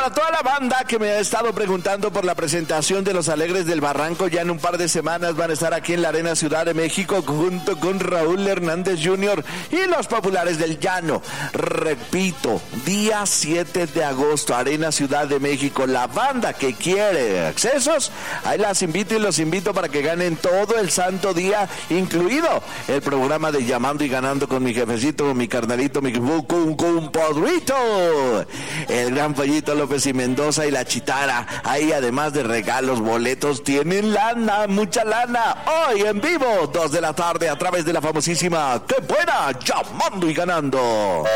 para toda la banda que me ha estado preguntando por la presentación de Los Alegres del Barranco, ya en un par de semanas van a estar aquí en la Arena Ciudad de México junto con Raúl Hernández Jr. y los Populares del Llano. Repito, día 7 de agosto, Arena Ciudad de México. La banda que quiere accesos, ahí las invito y los invito para que ganen todo el santo día, incluido el programa de Llamando y Ganando con mi jefecito, mi carnalito, mi compadrito, el gran Pollito López y Mendoza y la Chitara. Ahí, además de regalos, boletos, tienen lana, mucha lana. Hoy en vivo, 2 de la tarde, a través de la famosísima ¡Qué buena! Llamando y Ganando.